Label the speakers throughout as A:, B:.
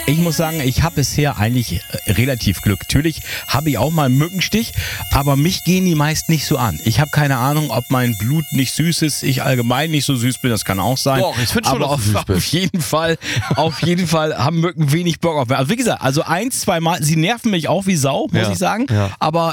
A: Ich muss sagen, ich habe bisher eigentlich relativ Glück. Natürlich habe ich auch mal einen Mückenstich, aber mich gehen die meist nicht so an. Ich habe keine Ahnung, ob mein Blut nicht süß ist, ich allgemein nicht so süß bin, das kann auch sein.
B: Doch, ich finde schon,
A: aber
B: dass du süß bist.
A: auf jeden Fall haben Mücken wenig Bock auf mich. Also wie gesagt, also 1-2 Mal, sie nerven mich auch wie Sau, muss ich sagen. Ja. Aber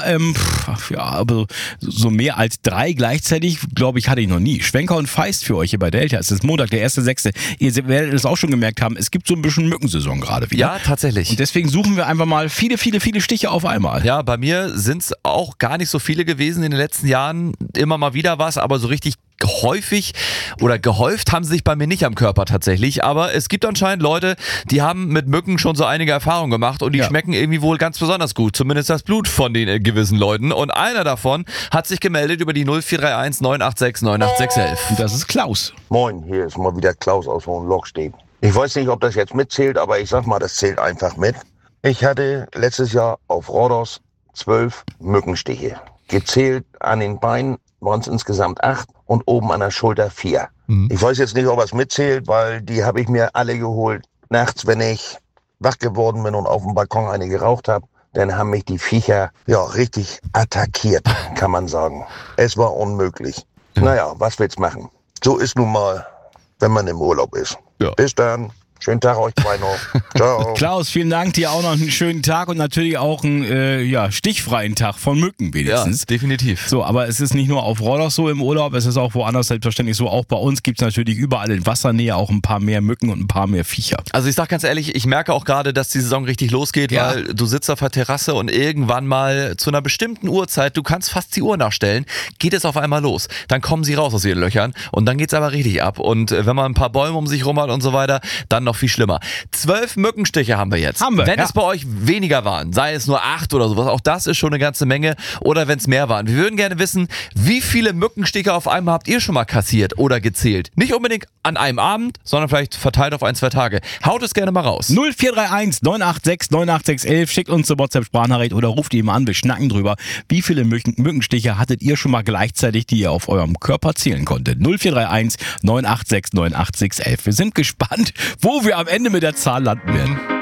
A: aber so mehr als 3 gleichzeitig, glaube ich, hatte ich noch nie. Schwenker und Feist für euch hier bei Delta. Es ist Montag, der 1.6. Ihr werdet es auch schon gemerkt haben, es gibt so ein bisschen Mückensaison gerade wieder.
B: Ja, tatsächlich.
A: Und deswegen suchen wir einfach mal viele Stiche auf einmal.
B: Ja, bei mir sind es auch gar nicht so viele gewesen in den letzten Jahren. Immer mal wieder was, aber so richtig häufig oder gehäuft haben sie sich bei mir nicht am Körper tatsächlich. Aber es gibt anscheinend Leute, die haben mit Mücken schon so einige Erfahrungen gemacht und die schmecken irgendwie wohl ganz besonders gut. Zumindest das Blut von den gewissen Leuten. Und einer davon hat sich gemeldet über die 0431 986 98611.
A: Und das ist Klaus.
C: Moin, hier ist mal wieder Klaus aus Hohenlochstedt. Ich weiß nicht, ob das jetzt mitzählt, aber ich sag mal, das zählt einfach mit. Ich hatte letztes Jahr auf Rhodos 12 Mückenstiche. Gezählt an den Beinen waren es insgesamt 8 und oben an der Schulter 4. Ich weiß jetzt nicht, ob es mitzählt, weil die habe ich mir alle geholt. Nachts, wenn ich wach geworden bin und auf dem Balkon eine geraucht habe, dann haben mich die Viecher richtig attackiert, kann man sagen. Es war unmöglich. Naja, was willst machen? So ist nun mal, wenn man im Urlaub ist.
B: Ja.
C: Bis dann. Schönen Tag euch zwei noch. Ciao.
A: Klaus, vielen Dank. Dir auch noch einen schönen Tag und natürlich auch einen stichfreien Tag von Mücken wenigstens.
B: Ja, definitiv.
A: So, aber es ist nicht nur auf Rhodos so im Urlaub, es ist auch woanders selbstverständlich so. Auch bei uns gibt es natürlich überall in Wassernähe auch ein paar mehr Mücken und ein paar mehr Viecher.
B: Also ich sag ganz ehrlich, ich merke auch gerade, dass die Saison richtig losgeht, weil du sitzt auf der Terrasse und irgendwann mal zu einer bestimmten Uhrzeit, du kannst fast die Uhr nachstellen, geht es auf einmal los. Dann kommen sie raus aus ihren Löchern und dann geht's aber richtig ab. Und wenn man ein paar Bäume um sich rum hat und so weiter, dann noch viel schlimmer. 12 Mückenstiche haben wir jetzt. Wenn es bei euch weniger waren, sei es nur 8 oder sowas, auch das ist schon eine ganze Menge. Oder wenn es mehr waren. Wir würden gerne wissen, wie viele Mückenstiche auf einmal habt ihr schon mal kassiert oder gezählt? Nicht unbedingt an einem Abend, sondern vielleicht verteilt auf 1-2 Tage. Haut es gerne mal raus.
A: 0431 986 98611. Schickt uns eine WhatsApp-Sprachnachricht oder ruft ihn mal an. Wir schnacken drüber. Wie viele Mückenstiche hattet ihr schon mal gleichzeitig, die ihr auf eurem Körper zählen konntet? 0431 986 98611. Wir sind gespannt, wo wir am Ende mit der Zahl landen werden.